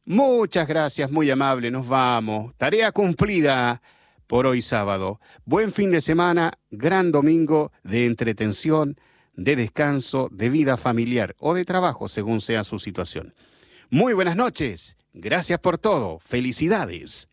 Muchas gracias, muy amable, nos vamos. Tarea cumplida por hoy sábado. Buen fin de semana, gran domingo de entretención, de descanso, de vida familiar o de trabajo, según sea su situación. Muy buenas noches, gracias por todo, felicidades.